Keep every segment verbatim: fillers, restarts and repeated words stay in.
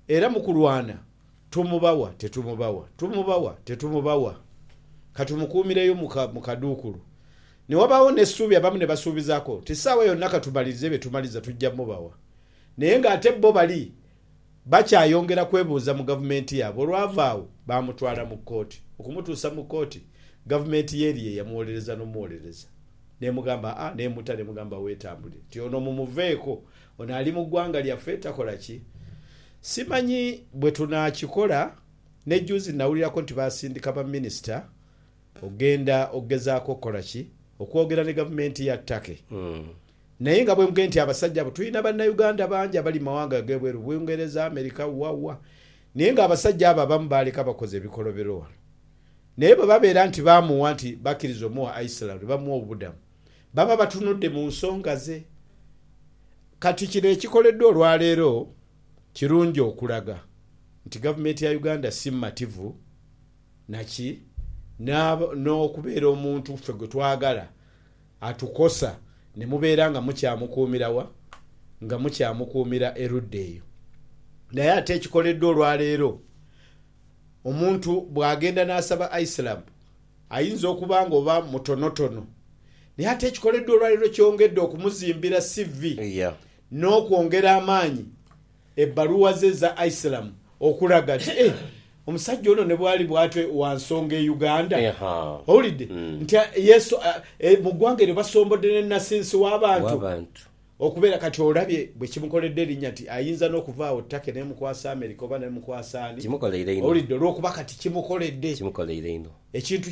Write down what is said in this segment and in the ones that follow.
era mu kulwana tumubawa tetumubawa tumubawa tetumubawa katumukuumireyo mu kaduukulu ne wabaawo n'essuubi abamu ne basuubizaako tisaawa yonna katumalirize be tumaliza tujja mubawa naye ng'ate bo bali bakyayongera kwebuuza mu gavumenti yaabwe olwavaawo baamutwala mu kkooti okumutuusa mu kkooti gavumenti yeeriye yamuwolereza n'omuwolereza nemugamba ah nemuta nemugamba wetambule ti ono mumuveeko ono ali mu ggwanga lyaffe takola ki simanyi bwe tunaakikola nejjuzi nawulirako nti basindika ba minisita ogenda ogezaako kola ki okwogera ne gavumenti ya ttake mm. naye nga bwe mugende nti abasajja abo tulina bannayuganda bangi abali mawanga g'ebweru Bungereza Amerika wawa naye nga abasajja abo abamu baaleka bakoze ebikolobero wano naye bwe babeera nti baamuwa nti bakkiriza omuwa Iceland bamuwa obudamu baba batunudde mu nsonga ze kati kino ekikoleddwa olwaleero kirungi okulaga nti gavumenti ya Uganda si mmativu naki n'okubeera omuntu ffe gwe twagala atukosa ne mubeera nga mukyamukuumirawa nga mukyamukuumira erudde eyo naye ate ekikoleddwa olwaleero omuntu bw'agenda n'asaba Islam ayinza okuba nga oba mutonotono naye ate ekikoleddwa olwaleero kyongedde okumuzimbira C V yeah. n'okwongera amaanyi ebbaluwa ze za Islam okulaga nti eh, omusajja ono ne bwali bwatwe wansonga e Uganda yeah. owulidde mm. nti yesu uh, eh, mu ggwanga eryo basombodde ne nasinsi w'abantu okubeera kati olabye bwe kimukoledde erinnya nti ayinza n'okuvaawo ttake nemukwasa Amerika oba nemukwasa ani owulidde olw'okuba kati kimukoledde ekintu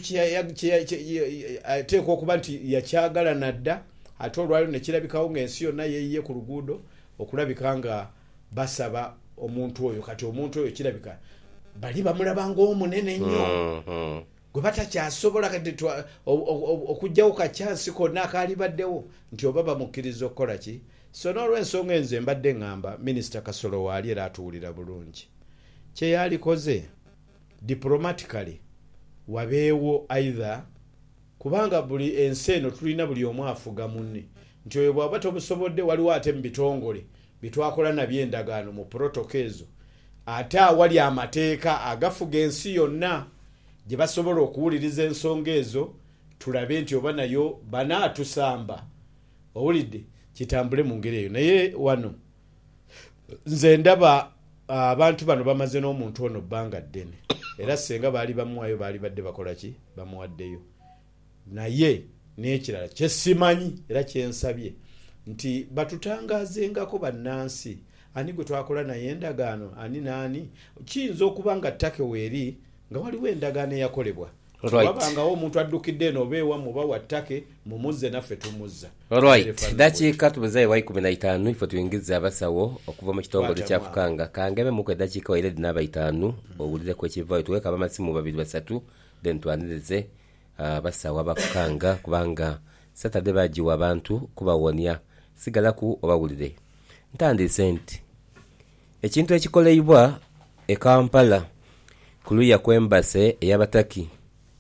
ateekwa okuba nti yakyagala nadda ate olwaliro ne kirabikawo ng'ensi yonna yeeyiye ku luguudo okulabika nga basaba omuntu oyo kati omuntu oyo kirabika bali bamulaba ng'omunene nnyo mm-hmm. gwe batakyasobola kati okugjawo kacyansi konna akaalibaddewo nti oba bamukkiriza okukola ki so n'olw'ensonga enze mbadde ngamba minisita Kasolo waali era atuwulira bulungi kyeyalikoze diplomatically wabeewo either kubanga buli ensi eno tulina buli omu afuga munne nti oyo bw'aba tobusobodde waliwo ate mu bitongole bitwakola nabyo endagaano mu protocol ezo ate awali amateeka agafuga ensi yonna gye basobola okuwuliriza ensonga ezo tulabe nti oba nayo banaatusamba owulidde kitambule mu ngeri eyo naye wano nze ndaba abantu uh, bano bamaze n'omuntu ono bbanga ddene era senga baali bamuwayo baali badde bakola ki bamuwaddeyo naye n'ekirala kyesimanyi era kyensabye nti batutangazengako bannansi ani gwe twakola naye endagaano ani naani kiyinza okuba nga ttake weeri nga waliwo endagaano eyakolebwa wabangawo omuntu addukidde eno oba ewamu oba wattake mumuzze naffe tumuzza alright dakiika tubuzaye wa ikumi na itaano ifo tuyingize abasawo okuva mu kitongole kyafukanga kangebe muku edakiika waire dinaba itaano owulireko ekivaayo tuweka abamasimu babiri basatu then twanirize abasawo abafukanga kubanga Saturday bagiwa abantu kubawonya sigalaku obawulire ntandise nti ekintu ekikoleibwa e Kampala kuluya kwembase eyabataki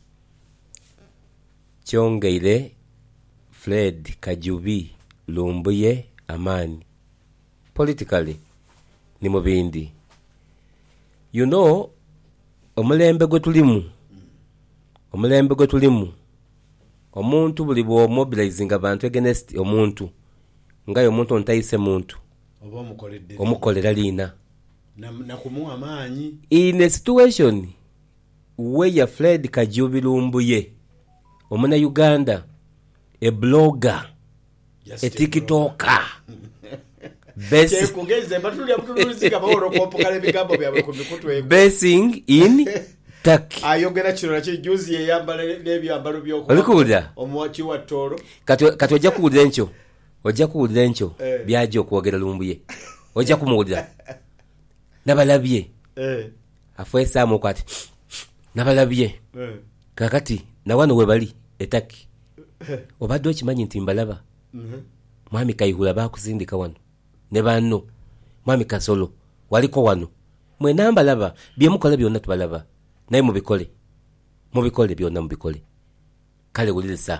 kyongeire Fred Kajubi Lumbuye amani politically ni mubindi you know omulembe gwe tulimu omulembe gwe tulimu omuntu buli bwo mobilizing abantu against omuntu ngayo omuntu ontayise muntu oba omukoledde omukolera lina na, na kumuwa amaanyi in a situation where Fred Kajubi Lumbuye omuna Uganda a blogger Just a tiktoker best kugeze batulya mutuluzika baworo kopokale bigambo byabwe ku mikutu ego basing in tak ayogera kino nakyo juzi yeyambala n'ebyambalo byoko olikuwulira omwachi wa toro kati kati ojja kuwulira encho ojja kuwulira encho eh. byaje okwogera Lumbuye ojja kumuwulira nabalabye eh afwesa amukwati nabalabye eh kakati na wano webali etaki obadde okimanyi nti mbalaba mhm mwami Kayihura bakuzindika wano ne banno mwami Kasolo waliko wano mwe namba laba bye mukola byonna tubalaba naye mubikole mubikole byonna mubikole kale ulilisa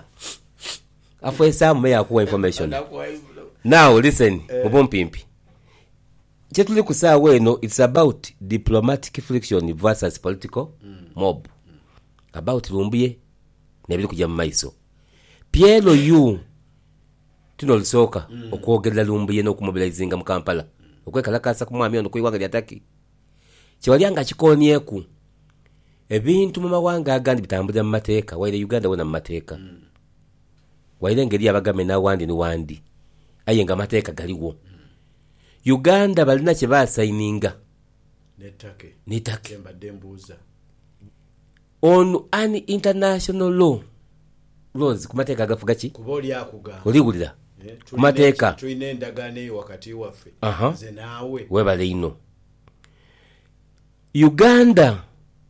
afwesa mu yakuwa information now listen mubumpimpi chetuli kusaawa eno it's about diplomatic friction versus political mm. mob mm. about Lumbuye nebili kujja mu maiso Piero yu tuno lusoka mm. okwogerera Lumbuye n'okumubilizinga mu Kampala mm. okwekalakasa ku mwami ono kuyiwanga lyataki kiwalyanga kikonyeku ebintu mu mawanga agandi bitambulira mu mateeka waire Uganda wona mu mateeka mm. waire ngeri abagame na wandi ni wandi ayenga mateeka galiwo mm. Uganda balina kye basaininga netake netake kemba dembuza on an international law laws kumateeka agafuga ki kuboli akuga oliwulira yeah, kumateeka tuine endagane wakati waffe aha ze naawe webale ino Uganda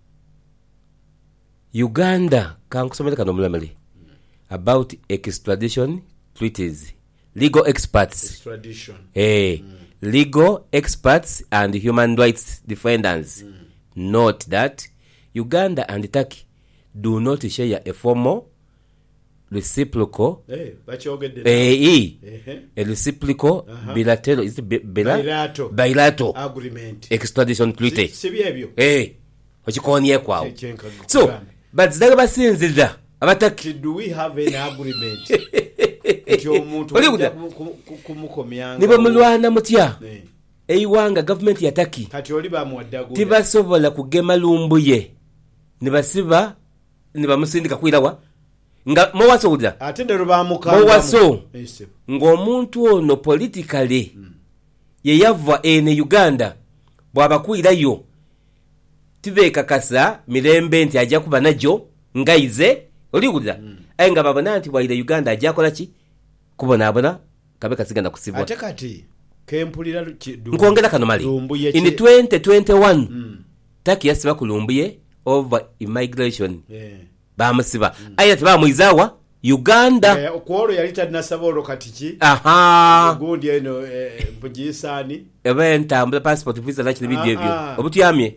Uganda kankusomera kano mulamale mm. about extradition treaties legal experts extradition eh mm. legal experts and human rights defenders mm. note that Uganda and Turkey do not share a formal reciprocal eh bachogedde eh eh a reciprocal uh-huh. bilateral is it bilateral bilateral agreement extradition treaty sibyebyo eh okikonye kwawo so but zdaga basinzira abataki do we have an agreement eti omuntu kumukomyanga nibo mulwana mutya eiwanga government ya Turkey kati oli bamuwaddagu tibasobola kugema Lumbuye nibasiba nibamusindika kwirawa nga mowaso udda ate ndero bamukanga mowaso ng'omuntu ono politically mm. ye yava ene Uganda bwabakwirayo tibeka kasa mirembe nti ajja kuba najo ngaize oliwulira mm. aye nga babona nti bwaire Uganda ajja kola ki kubona abona kabeka siganda kusibwa ate kati kempulira nkongera kano mali in twenty twenty-one mm. Turkey yasiba ku Lumbuye over immigration yeah. bamusiba mm. aya tibamwizawa Uganda yeah, okwolo yalita nasabolo katiki aha gundi eno eh, mpujisani eventa mbula passport visa lachi ah, video ah. obutyamye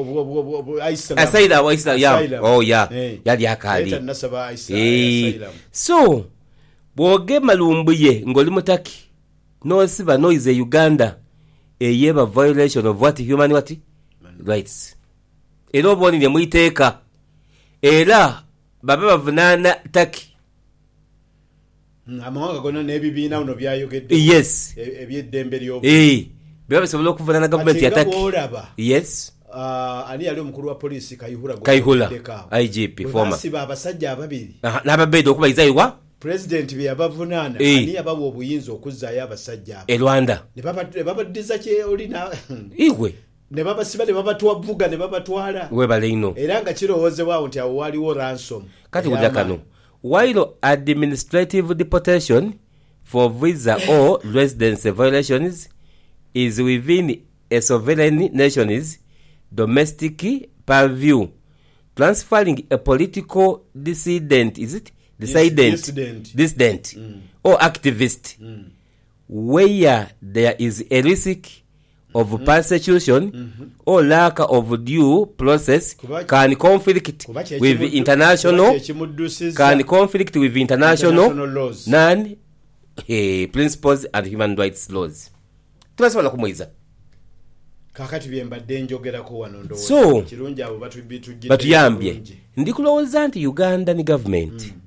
asaida wa Islam ya oh ya hey. yali yakali yalita nasaba Islam so bwogema Lumbuye ngoli mutaki no siba no is a Uganda eyeba violation of what human what rights ero boni ne muiteka era baba bavunana Turkey amawanga gona nebibina uno byayogedde yes ebyeddembe lyo eh baba sobola kuvunana government ya Turkey yes uh, ani yali omukuru wa police Kayihura Kayihura I G P former basiba abasajja ababiri n'ababedo okubayizaiwa president byabavunana e. ani yabawo obuyinza okuzzayo abasajja e Rwanda ne baba baba dizache olina iwe ne baba siba ne baba twavuga ne baba twala webale ino era nga kirowooze bawo nti awo waliwo ransom kati kujja kano while administrative deportation for visa or residence violations is within a sovereign nation's domestic purview, transferring a political dissident is it dissident dissident, dissident mm. or activist mm. where there is a risk of mm-hmm. persecution mm-hmm. or lack of due process Kubachi. can conflict Kubachi with chimudu, international can conflict with international, international laws, non eh, principles and human rights laws. Tubasobola kumwiza kakati byembadde njogerako wano ndo so kirungi abo batu bitujjidde batuyambye ndikulowooza nti Uganda ni government mm.